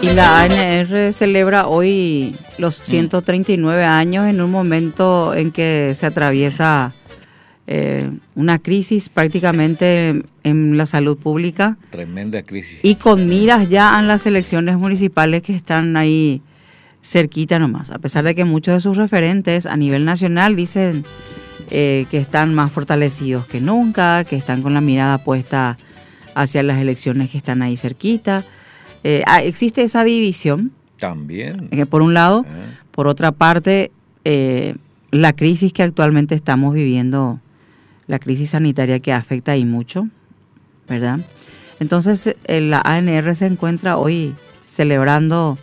Y la ANR celebra hoy los 139 años en un momento en que se atraviesa una crisis prácticamente en la salud pública. Tremenda crisis. Y con miras ya en las elecciones municipales que están ahí cerquita nomás. A pesar de que muchos de sus referentes a nivel nacional dicen que están más fortalecidos que nunca, que están con la mirada puesta hacia las elecciones que están ahí cerquita. Existe esa división. También. Por un lado. Por otra parte, la crisis que actualmente estamos viviendo, la crisis sanitaria que afecta ahí mucho, ¿verdad? Entonces, la ANR se encuentra hoy celebrando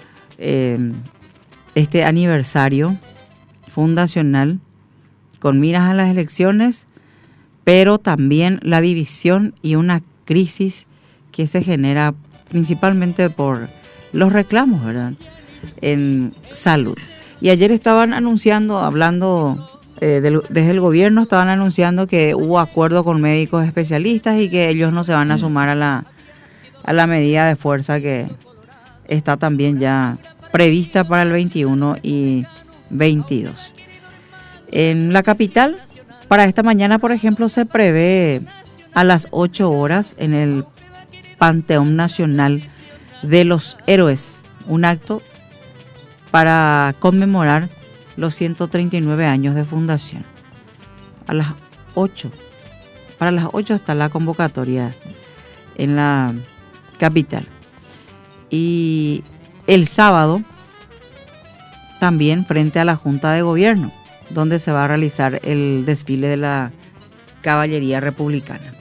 este aniversario fundacional con miras a las elecciones, pero también la división y una crisis que se genera principalmente por los reclamos, ¿verdad?, en salud. Y ayer estaban anunciando, hablando desde el gobierno, estaban anunciando que hubo acuerdo con médicos especialistas y que ellos no se van a sumar a la medida de fuerza que está también ya prevista para el 21 y 22. En la capital, para esta mañana, por ejemplo, se prevé a las 8 horas en el Panteón Nacional de los Héroes un acto para conmemorar los 139 años de fundación. A las 8. Para las 8 está la convocatoria en la capital. Y el sábado también frente a la Junta de Gobierno, donde se va a realizar el desfile de la Caballería Republicana.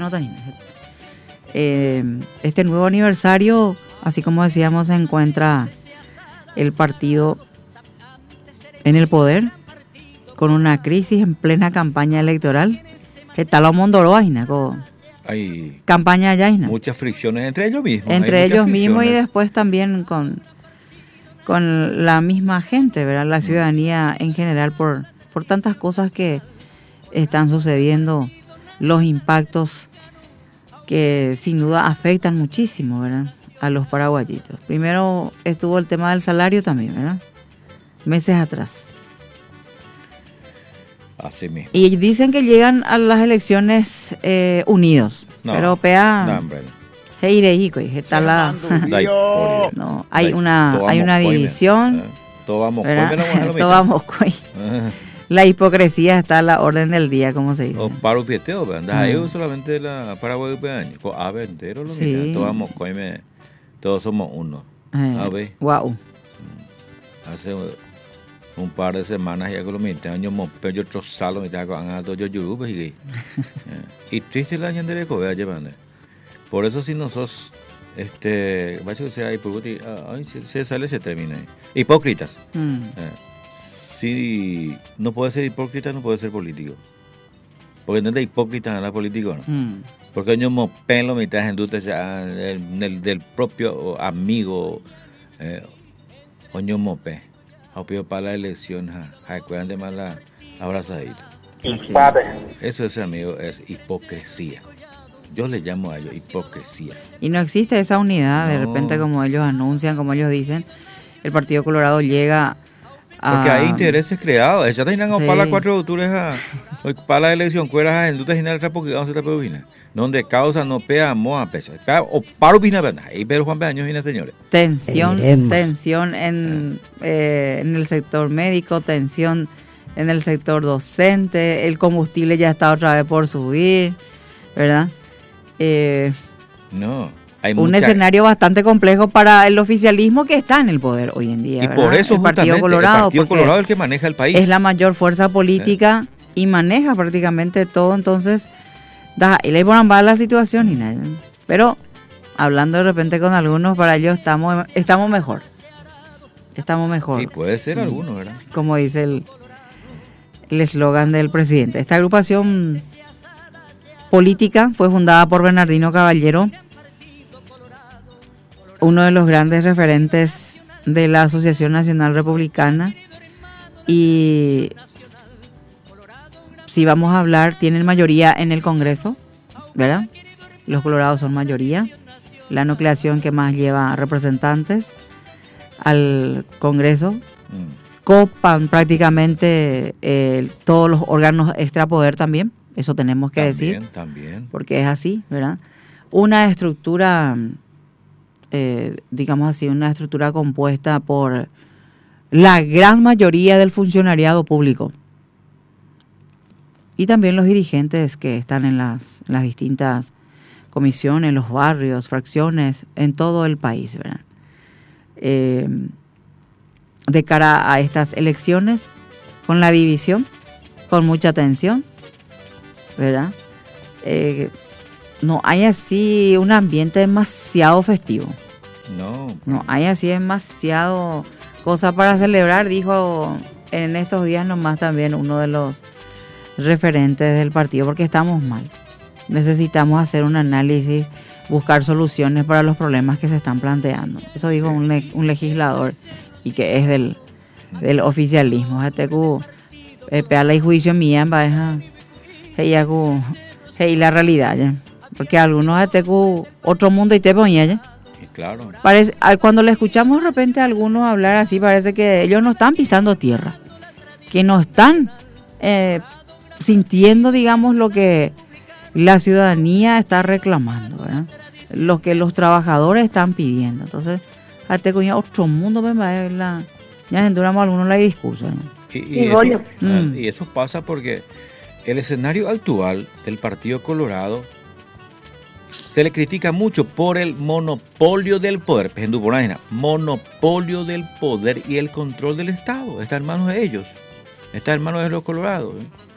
Este nuevo aniversario, así como decíamos, se encuentra el partido en el poder con una crisis en plena campaña electoral. ¿Qué tal lo mondoro, Hay campaña ya, muchas fricciones entre ellos mismos. Entre ellos mismos y después también con la misma gente, ¿verdad? La ciudadanía en general por tantas cosas que están sucediendo, los impactos que sin duda afectan muchísimo, ¿verdad?, a los paraguayitos. Primero estuvo el tema del salario también, ¿verdad?, meses atrás. Así mismo. Y dicen que llegan a las elecciones unidos. No, pero pea... No, hombre. Está la... No, hay una división. Todos vamos La hipocresía está a la orden del día, como se dice. O paro pieteo, ¿verdad? Ahí solamente la Paraguay peaño. A ver, entero lo Sí. todos vamos, todos somos uno. A ver. Wow. Hace un par de semanas ya con los 20 años yo trozalo me estaba ganando yo yuruba y triste la gente de Kobe llevando. Por eso si nosotros básicamente sea se sale se termina ahí. Hipócritas. Si no puede ser hipócrita, no puede ser político. Porque no es de hipócrita a la político, ¿no? Porque ellos mopen lo mitad en del propio amigo oño mope. Opio para la elección, cuidan de más la abrazadita. Eso es, amigo, es hipocresía. Yo le llamo a ello hipocresía. Y no existe esa unidad, de repente, como ellos anuncian, como ellos dicen, el Partido Colorado llega a... Porque hay intereses creados. Ya te irán para la 4 de octubre, para la elección, cueras en duda general, porque vamos a estar peruina. Donde causa no pea, moa, peso. O paro, vina, ¿verdad? Y pero Juan Peaños, vina, señores. Tensión en el sector médico, tensión en el sector docente, el combustible ya está otra vez por subir, ¿verdad? Hay un escenario bastante complejo para el oficialismo que está en el poder hoy en día. Y ¿verdad? por eso el Partido Colorado es el que maneja el país. Es la mayor fuerza política y maneja prácticamente todo, entonces y le ponen mal la situación y nada. Pero hablando de repente con algunos, para ellos estamos mejor. Estamos mejor. Y puede ser alguno, ¿verdad? Como dice el eslogan del presidente. Esta agrupación política fue fundada por Bernardino Caballero, uno de los grandes referentes de la Asociación Nacional Republicana. Y si vamos a hablar, tienen mayoría en el Congreso, ¿verdad? Los colorados son mayoría. la nucleación que más lleva representantes al Congreso. Copan prácticamente todos los órganos extrapoder también, eso tenemos que decir. También. Porque es así, ¿verdad? Una estructura, digamos así, una estructura compuesta por la gran mayoría del funcionariado público y también los dirigentes que están en las distintas comisiones, los barrios, fracciones, en todo el país, ¿verdad? De cara a estas elecciones, con la división, con mucha tensión, ¿verdad? No hay así un ambiente demasiado festivo. No hay así demasiado cosa para celebrar, dijo en estos días nomás también uno de los referentes del partido, porque estamos mal. Necesitamos hacer un análisis, buscar soluciones para los problemas que se están planteando. Eso dijo un legislador y que es del oficialismo. Pea y juicio mía, y la realidad, ¿ya? Porque algunos otro mundo y te ponía, ¿ya? Claro. Cuando le escuchamos de repente a algunos hablar así, parece que ellos no están pisando tierra, que no están sintiendo, digamos, lo que la ciudadanía está reclamando, ¿verdad? Lo que los trabajadores están pidiendo. Entonces, otro mundo, ya enduramos algunos la discurso, ¿no? Y eso pasa porque el escenario actual del Partido Colorado se le critica mucho por el monopolio del poder, monopolio del poder y el control del Estado. Está en manos de ellos, está en manos de los colorados.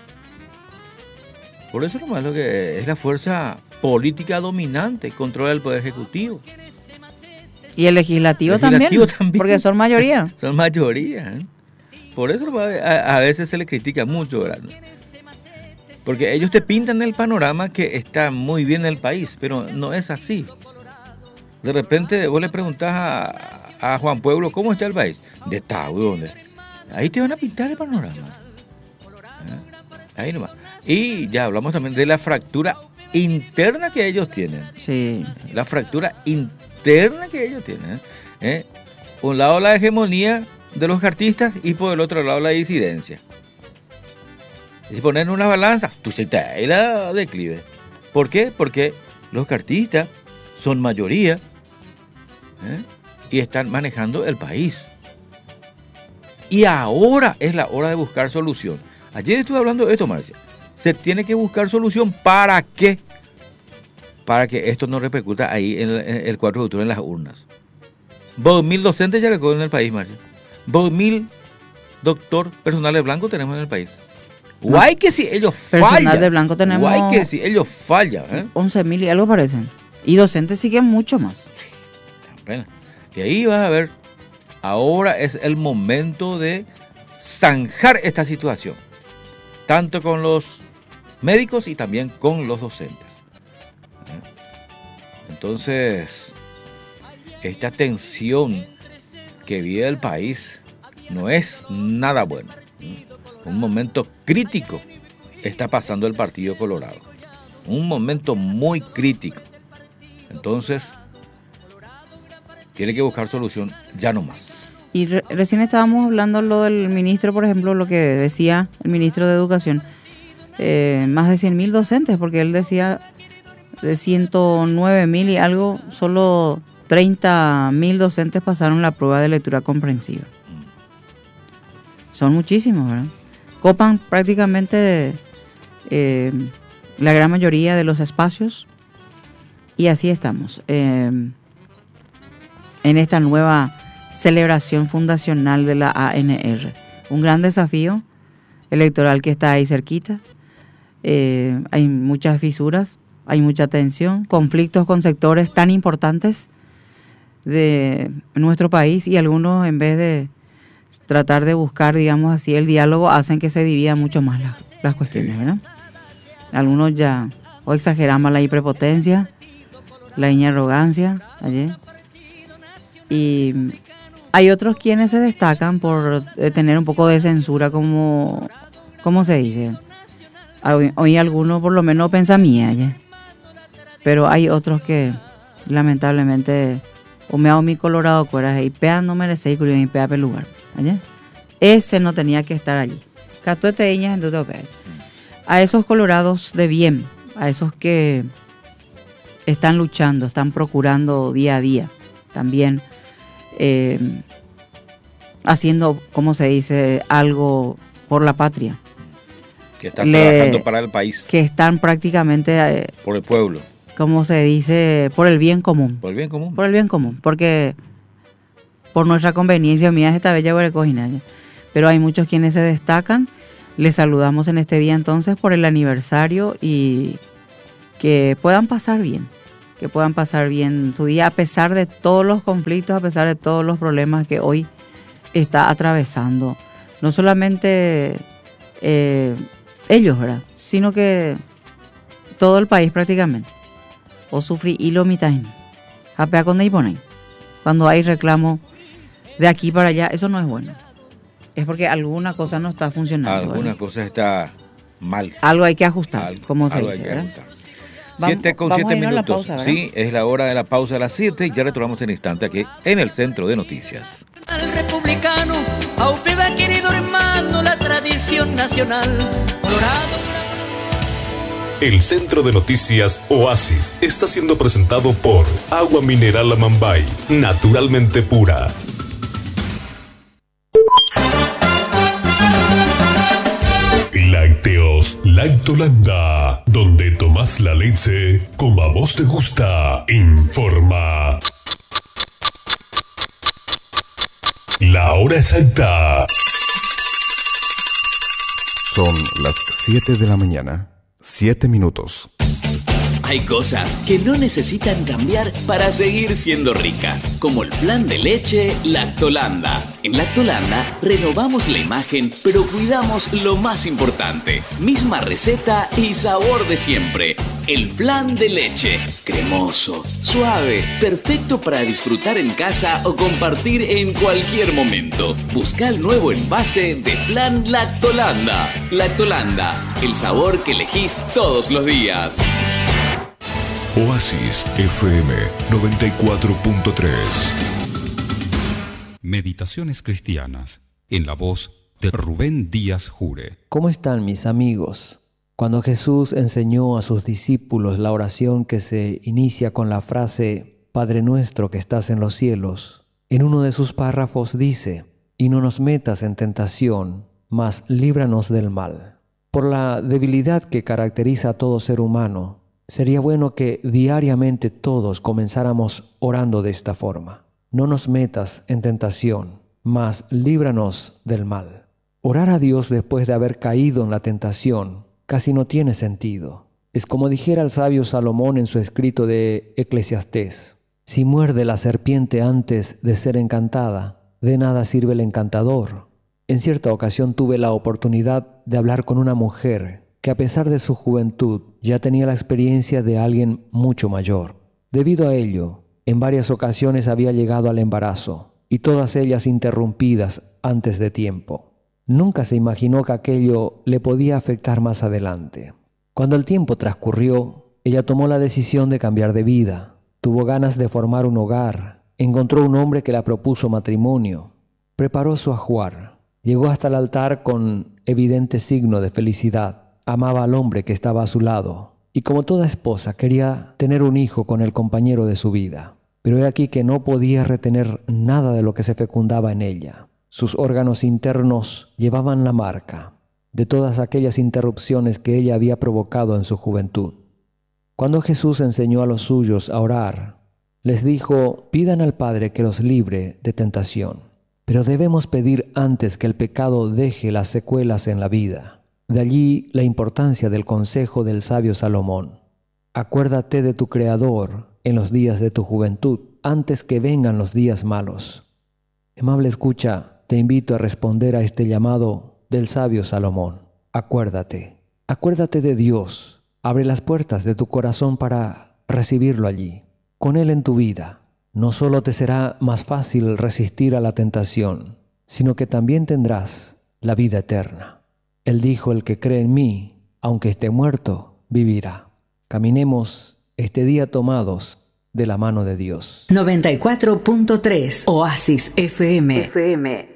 Por eso nomás lo que es la fuerza política dominante, controla el poder ejecutivo. Y el legislativo también, porque son mayoría. Son mayoría. Por eso a veces se le critica mucho, ¿verdad? Porque ellos te pintan el panorama que está muy bien el país, pero no es así. De repente vos le preguntás a Juan Pueblo, ¿cómo está el país? De ¿dónde? Ahí te van a pintar el panorama. Ahí nomás. Y ya hablamos también de la fractura interna que ellos tienen. Sí. La fractura interna que ellos tienen. Un lado la hegemonía de los cartistas y por el otro lado la disidencia. Y poner en una balanza, tú se te da la declive. ¿Por qué? Porque los cartistas son mayoría y están manejando el país. Y ahora es la hora de buscar solución. Ayer estuve hablando de esto, Marcia. Se tiene que buscar solución. ¿Para qué? Para que esto no repercuta ahí en el 4 de octubre en las urnas. 2.000 docentes ya recorren en el país, Marcia. 2.000 doctor personales blancos tenemos en el país. Guay que si ellos fallan. Personal de blanco tenemos. Guay que si ellos fallan. 11.000 y algo parecen. Y docentes siguen mucho más. Bueno, y ahí vas a ver. Ahora es el momento de zanjar esta situación. Tanto con los médicos y también con los docentes. Entonces, esta tensión que vive el país no es nada bueno. Un momento crítico está pasando el Partido Colorado. Un momento muy crítico. Entonces, tiene que buscar solución ya no más. Y recién estábamos hablando lo del ministro, por ejemplo, lo que decía el ministro de Educación. Más de 100.000 docentes, porque él decía de 109.000 y algo, solo 30.000 docentes pasaron la prueba de lectura comprensiva. Son muchísimos, ¿verdad? Copan prácticamente la gran mayoría de los espacios y así estamos. En esta nueva celebración fundacional de la ANR. Un gran desafío electoral que está ahí cerquita. Hay muchas fisuras, hay mucha tensión, conflictos con sectores tan importantes de nuestro país y algunos, en vez de tratar de buscar, digamos así, el diálogo, hacen que se dividan mucho más las cuestiones, ¿verdad? Algunos ya o exageramos la hiperpotencia, la arrogancia, ayer. Y hay otros quienes se destacan por tener un poco de censura, como se dice. Hoy algunos por lo menos pensan mía, ¿ya? Pero hay otros que lamentablemente, o me hago mi colorado cueras y pea no merece y mi pea pel lugar. ¿Allá? Ese no tenía que estar allí. A esos colorados de bien, a esos que están luchando, están procurando día a día, también haciendo, ¿cómo se dice?, algo por la patria. Que están trabajando para el país. Que están prácticamente... por el pueblo. ¿Cómo se dice? Por el bien común. Por el bien común. Por el bien común, porque por nuestra conveniencia, mía esta bella huerecojina. Pero hay muchos quienes se destacan. Les saludamos en este día entonces por el aniversario y que puedan pasar bien. Que puedan pasar bien su día a pesar de todos los conflictos, a pesar de todos los problemas que hoy está atravesando. No solamente ellos, ¿verdad? Sino que todo el país prácticamente. O sufrí y lo mitain. Japea con ponen. Cuando hay reclamo de aquí para allá, eso no es bueno. Es porque alguna cosa no está funcionando. Alguna cosa está mal. Algo hay que ajustar, como se dice, ¿verdad? 7:07 minutos. Pausa, sí, es la hora de la pausa a las 7 y ya retornamos en instante aquí en el Centro de Noticias. Al republicano, a usted querido hermano, la tradición nacional. Colorado. El Centro de Noticias Oasis está siendo presentado por Agua Mineral Amambay, naturalmente pura. Lácteos Lactolanda, donde tomás la leche como a vos te gusta. Informa. La hora exacta. Son las 7 de la mañana, 7 minutos. Hay cosas que no necesitan cambiar para seguir siendo ricas, como el flan de leche Lactolanda. En Lactolanda renovamos la imagen, pero cuidamos lo más importante. Misma receta y sabor de siempre. El flan de leche, cremoso, suave, perfecto para disfrutar en casa o compartir en cualquier momento. Busca el nuevo envase de flan Lactolanda. Lactolanda, el sabor que elegís todos los días. Oasis FM 94.3. Meditaciones cristianas, en la voz de Rubén Díaz Jure. ¿Cómo están mis amigos? Cuando Jesús enseñó a sus discípulos la oración que se inicia con la frase Padre nuestro que estás en los cielos, en uno de sus párrafos dice, y no nos metas en tentación, mas líbranos del mal. Por la debilidad que caracteriza a todo ser humano, sería bueno que diariamente todos comenzáramos orando de esta forma. No nos metas en tentación, mas líbranos del mal. Orar a Dios después de haber caído en la tentación casi no tiene sentido. Es como dijera el sabio Salomón en su escrito de Eclesiastés: si muerde la serpiente antes de ser encantada, de nada sirve el encantador. En cierta ocasión tuve la oportunidad de hablar con una mujer que a pesar de su juventud ya tenía la experiencia de alguien mucho mayor. Debido a ello, en varias ocasiones había llegado al embarazo, y todas ellas interrumpidas antes de tiempo. Nunca se imaginó que aquello le podía afectar más adelante. Cuando el tiempo transcurrió, ella tomó la decisión de cambiar de vida. Tuvo ganas de formar un hogar, encontró un hombre que la propuso matrimonio, preparó su ajuar, llegó hasta el altar con evidente signo de felicidad. Amaba al hombre que estaba a su lado y como toda esposa quería tener un hijo con el compañero de su vida. Pero he aquí que no podía retener nada de lo que se fecundaba en ella. Sus órganos internos llevaban la marca de todas aquellas interrupciones que ella había provocado en su juventud. Cuando Jesús enseñó a los suyos a orar, les dijo, pidan al Padre que los libre de tentación. Pero debemos pedir antes que el pecado deje las secuelas en la vida. De allí la importancia del consejo del sabio Salomón. Acuérdate de tu Creador en los días de tu juventud, antes que vengan los días malos. Amable escucha, te invito a responder a este llamado del sabio Salomón. Acuérdate de Dios. Abre las puertas de tu corazón para recibirlo allí. Con Él en tu vida, no solo te será más fácil resistir a la tentación, sino que también tendrás la vida eterna. Él dijo, el que cree en mí, aunque esté muerto, vivirá. Caminemos este día tomados de la mano de Dios. 94.3 Oasis FM.